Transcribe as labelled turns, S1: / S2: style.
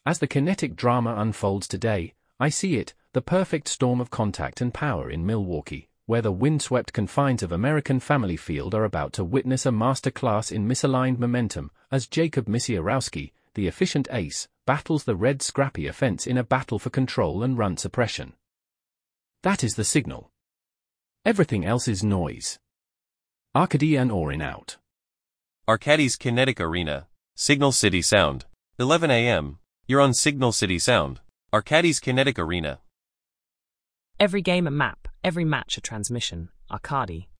S1: As the kinetic drama unfolds today, I see it, the perfect storm of contact and power in Milwaukee, where the windswept confines of American Family Field are about to witness a masterclass in misaligned momentum, as Jacob Misiorowski, the efficient ace, battles the red scrappy offense in a battle for control and run suppression. That is the signal. Everything else is noise. Arkady and Orin out.
S2: Arkady's Kinetic Arena, Signal City Sound, 11 a.m. You're on Signal City Sound, Arkady's Kinetic Arena.
S3: Every game a map, every match a transmission. Arkady.